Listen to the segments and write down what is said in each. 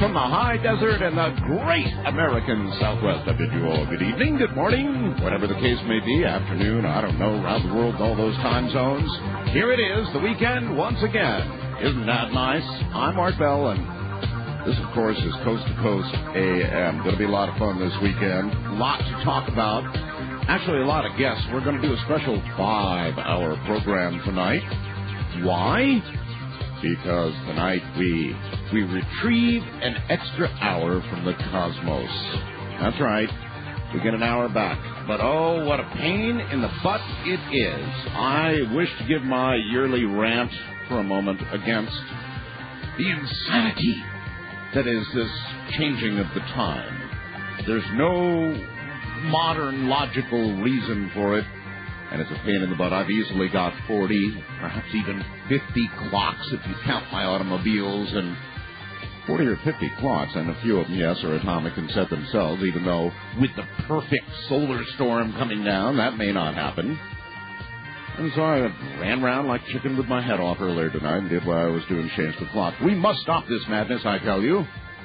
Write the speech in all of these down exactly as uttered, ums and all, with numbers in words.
from the high desert and the great American Southwest. I bid you all good evening, good morning, whatever the case may be, afternoon, I don't know, around the world, all those time zones. Here it is, the weekend once again. Isn't that nice? I'm Art Bell, and this, of course, is Coast to Coast A M. Going to be a lot of fun this weekend. A lot to talk about. Actually, a lot of guests. We're going to do a special five-hour program tonight. Why? Because tonight we we retrieve an extra hour from the cosmos. That's right. We get an hour back. But oh, what a pain in the butt it is. I wish to give my yearly rant for a moment against the insanity that is this changing of the time. There's no modern logical reason for it. And it's a pain in the butt. I've easily got forty, perhaps even fifty clocks if you count my automobiles. And forty or fifty clocks, and a few of them, yes, are atomic and set themselves, even though with the perfect solar storm coming down, that may not happen. And so I ran around like chicken with my head off earlier tonight and did what I was doing, changed the clock. We must stop this madness, I tell you.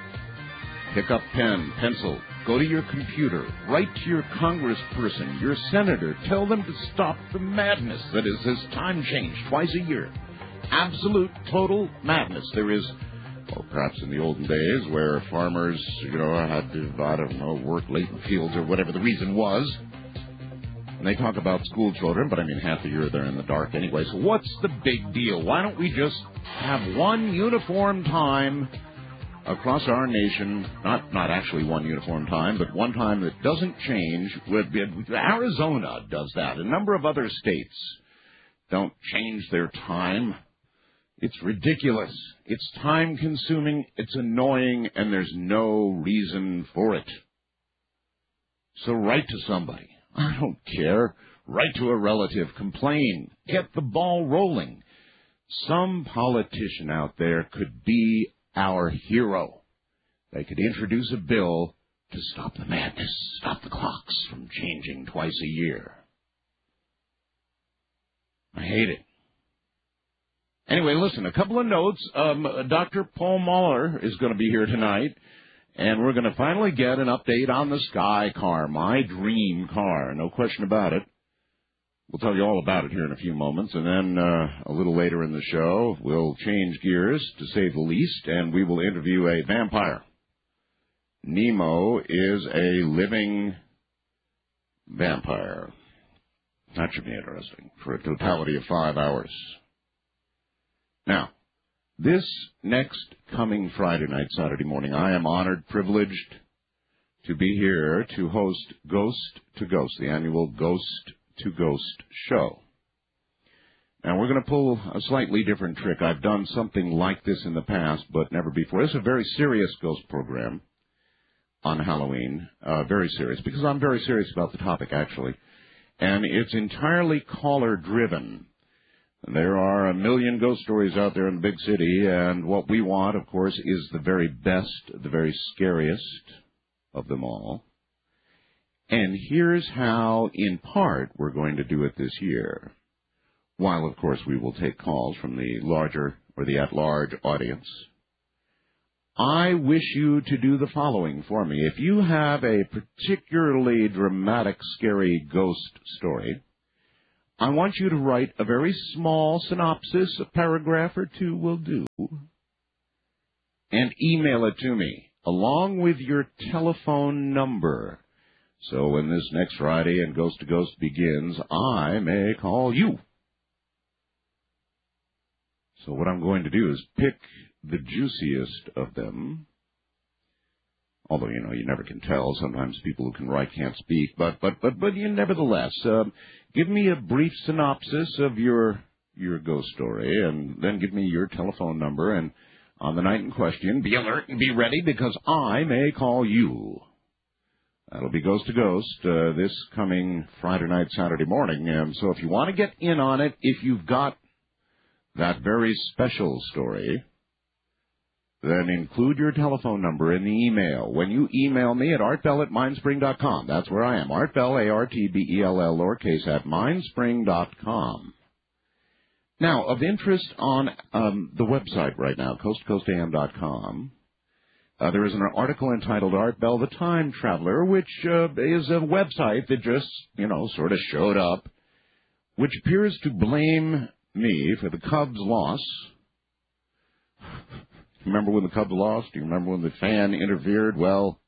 Pick up pen, pencil. Go to your computer, write to your congressperson, your senator, tell them to stop the madness that is this time change twice a year. Absolute, total madness. There is, well, perhaps in the olden days where farmers, you know, had to, I don't know, work late in fields or whatever the reason was. And they talk about school children, but I mean half the year they're in the dark anyway. So what's the big deal? Why don't we just have one uniform time across our nation, not not actually one uniform time, but one time that doesn't change. Arizona does that. A number of other states don't change their time. It's ridiculous. It's time-consuming, it's annoying, and there's no reason for it. So write to somebody. I don't care. Write to a relative. Complain. Get the ball rolling. Some politician out there could be our hero. They could introduce a bill to stop the madness, stop the clocks from changing twice a year. I hate it. Anyway, listen, a couple of notes. Um, Doctor Paul Mahler is going to be here tonight, and we're going to finally get an update on the Sky Car, my dream car, no question about it. We'll tell you all about it here in a few moments, and then uh, a little later in the show, we'll change gears, to say the least, and we will interview a vampire. Nemo is a living vampire. That should be interesting for a totality of five hours. Now, this next coming Friday night, Saturday morning, I am honored, privileged to be here to host Ghost to Ghost, the annual Ghost to Ghost show. Now, we're going to pull a slightly different trick. I've done something like this in the past, but never before. This is a very serious ghost program on Halloween. Uh, very serious, because I'm very serious about the topic, actually. And it's entirely caller-driven. There are a million ghost stories out there in the big city, and what we want, of course, is the very best, the very scariest of them all. And here's how, in part, we're going to do it this year. While, of course, we will take calls from the larger or the at-large audience. I wish you to do the following for me. If you have a particularly dramatic, scary ghost story, I want you to write a very small synopsis, a paragraph or two will do, and email it to me, along with your telephone number. So when this next Friday and Ghost to Ghost begins, I may call you. So what I'm going to do is pick the juiciest of them. Although, you know, you never can tell. Sometimes people who can write can't speak. But, but, but, but, you nevertheless, uh, give me a brief synopsis of your, your ghost story, and then give me your telephone number. And on the night in question, be alert and be ready, because I may call you. That'll be Ghost to Ghost uh, this coming Friday night, Saturday morning. And so if you want to get in on it, if you've got that very special story, then include your telephone number in the email. When you email me at artbell at mindspring dot com, that's where I am, artbell, A R T B E L L, lowercase, at mindspring dot com. Now, of interest on um, the website right now, coast to coast a m dot com, Uh, there is an article entitled Art Bell, the Time Traveler, which uh, is a website that just, you know, sort of showed up, which appears to blame me for the Cubs' loss. Remember when the Cubs lost? Do you remember when the fan interfered? Well,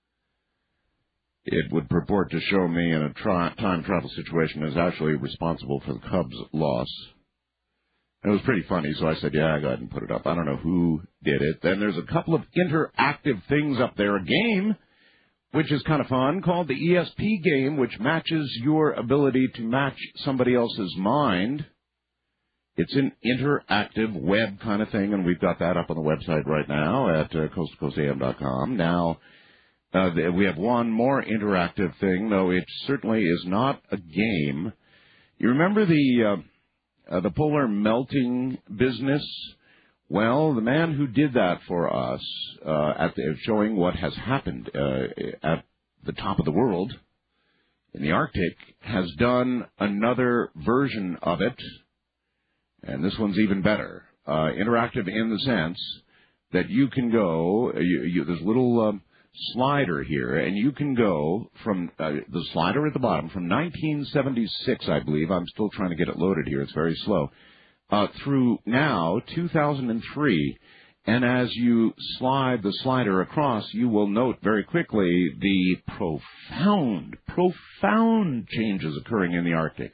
it would purport to show me in a tri- time travel situation as actually responsible for the Cubs' loss. It was pretty funny, so I said, yeah, I go ahead and put it up. I don't know who did it. Then there's a couple of interactive things up there. A game, which is kind of fun, called the E S P game, which matches your ability to match somebody else's mind. It's an interactive web kind of thing, and we've got that up on the website right now at uh, coast to coast a m dot com. Now, uh, we have one more interactive thing, though it certainly is not a game. You remember the... Uh, Uh, the polar melting business? Well, the man who did that for us, uh, at the, showing what has happened uh, at the top of the world in the Arctic, has done another version of it, and this one's even better. Uh, interactive in the sense that you can go, you, you, there's a little um, slider here, and you can go from uh, the slider at the bottom from nineteen seventy-six, I believe. I'm still trying to get it loaded here. It's very slow. Uh, through now two thousand three, and as you slide the slider across, you will note very quickly the profound, profound changes occurring in the Arctic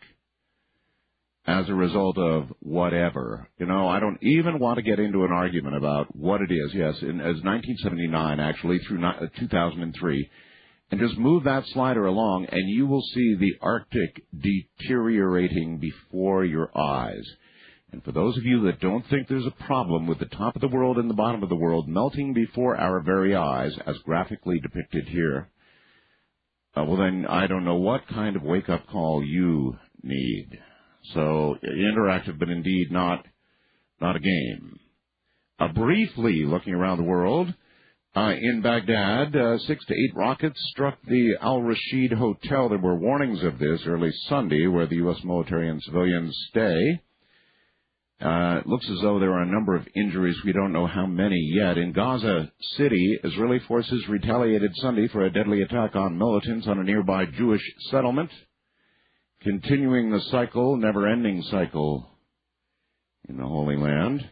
as a result of whatever. You know, I don't even want to get into an argument about what it is. Yes, in, as nineteen seventy-nine, actually, through two thousand three. And just move that slider along, and you will see the Arctic deteriorating before your eyes. And for those of you that don't think there's a problem with the top of the world and the bottom of the world melting before our very eyes, as graphically depicted here, uh, well, then I don't know what kind of wake-up call you need. So interactive, but indeed not not a game. Uh, briefly looking around the world, uh, in Baghdad, uh, six to eight rockets struck the Al Rashid Hotel. There were warnings of this early Sunday, where the U S military and civilians stay. Uh, it looks as though there are a number of injuries. We don't know how many yet. In Gaza City, Israeli forces retaliated Sunday for a deadly attack on militants on a nearby Jewish settlement, continuing the cycle, never-ending cycle in the Holy Land.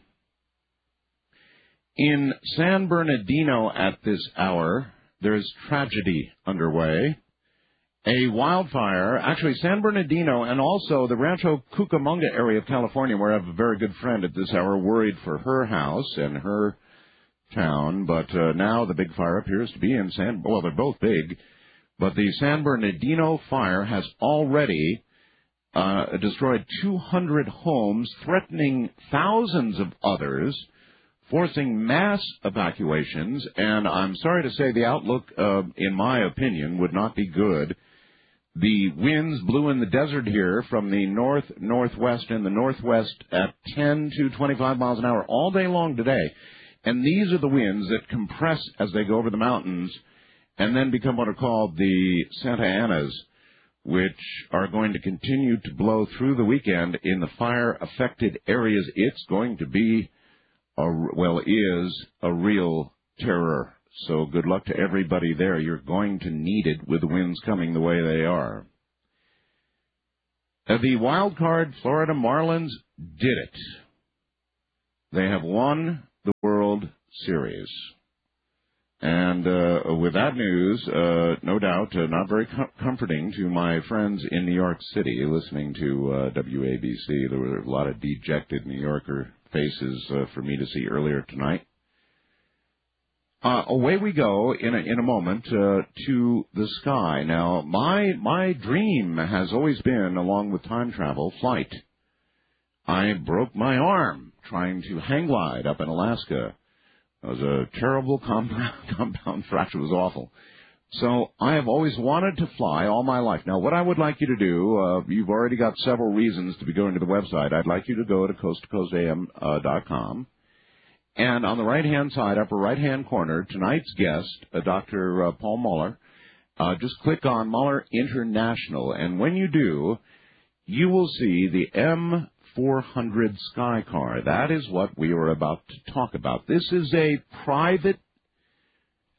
In San Bernardino at this hour, there's tragedy underway. A wildfire, actually San Bernardino and also the Rancho Cucamonga area of California, where I have a very good friend at this hour, worried for her house and her town. But uh, now the big fire appears to be in San, well, they're both big. But the San Bernardino fire has already uh, destroyed two hundred homes, threatening thousands of others, forcing mass evacuations. And I'm sorry to say the outlook, uh, in my opinion, would not be good. The winds blew in the desert here from the north, northwest, and the northwest at ten to twenty-five miles an hour all day long today. And these are the winds that compress as they go over the mountains and then become what are called the Santa Anas, which are going to continue to blow through the weekend in the fire-affected areas. It's going to be, a, well, is a real terror. So good luck to everybody there. You're going to need it with the winds coming the way they are. Uh, the wild card Florida Marlins did it. They have won the World Series. And uh, with that news, uh, no doubt, uh, not very com- comforting to my friends in New York City listening to uh, W A B C. There were a lot of dejected New Yorker faces uh, for me to see earlier tonight. Uh, away we go in a, in a moment uh, to the sky. Now, my my dream has always been, along with time travel, flight. I broke my arm trying to hang glide up in Alaska. It was a terrible compound, compound fracture. It was awful. So I have always wanted to fly all my life. Now, what I would like you to do, uh, you've already got several reasons to be going to the website. I'd like you to go to coast to coast a m dot com. And on the right-hand side, upper right-hand corner, tonight's guest, uh, Doctor Uh, Paul Muller, uh, just click on Muller International. And when you do, you will see the M four hundred Skycar. That is what we are about to talk about. This is a private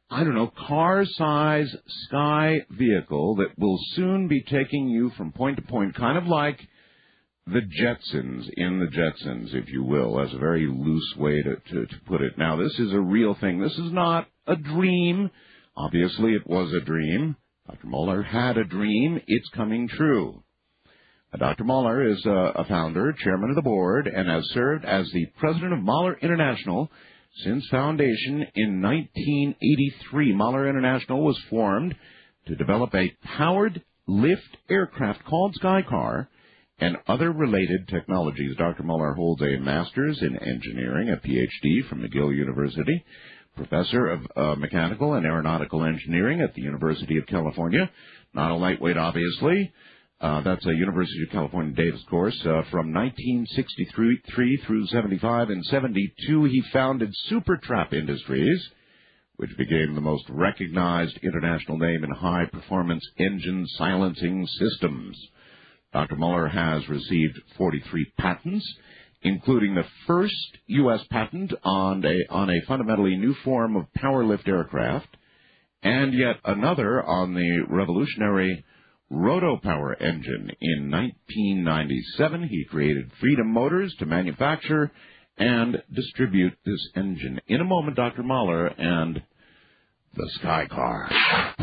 I don't know, car-size sky vehicle that will soon be taking you from point to point, kind of like the Jetsons in the Jetsons, if you will, as a very loose way to, to, to put it. Now, this is a real thing. This is not a dream. Obviously, it was a dream. Doctor Muller had a dream. It's coming true. Uh, Doctor Muller is uh, a founder, chairman of the board, and has served as the president of Muller International since foundation in nineteen eighty-three. Muller International was formed to develop a powered lift aircraft called Skycar and other related technologies. Doctor Muller holds a master's in engineering, a P H D from McGill University, professor of uh, mechanical and aeronautical engineering at the University of California. Not a lightweight, obviously. Uh, that's a University of California Davis course. Uh, from nineteen sixty-three through seventy-five. In seventy-two, he founded Supertrap Industries, which became the most recognized international name in high-performance engine silencing systems. Doctor Muller has received forty-three patents, including the first U S patent on a, on a fundamentally new form of power lift aircraft, and yet another on the revolutionary Rotopower engine. In nineteen ninety-seven, he created Freedom Motors to manufacture and distribute this engine. In a moment, Doctor Muller and the Skycar.